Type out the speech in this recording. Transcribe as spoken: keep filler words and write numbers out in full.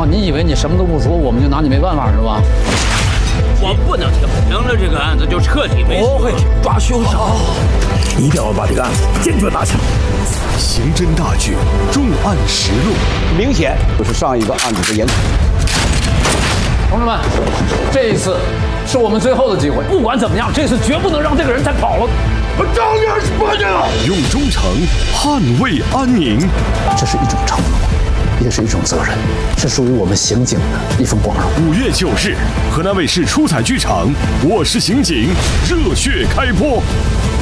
啊！你以为你什么都不说，我们就拿你没办法是吧？ 我不能停，停了这个案子就彻底没戏。 不会抓凶手，一定要把这个案子坚决拿下。 刑侦大剧《重案实录》， 明显就是上一个案子的延迟。 同志们，这一次是我们最后的机会，不管怎么样，这次绝不能让这个人再跑了。 我张你二十八年了，用忠诚捍卫安宁。 这是一种承诺，也是一种责任，是属于我们刑警的一份光荣。 五月九日，河南卫视出彩剧场《我是刑警》热血开播。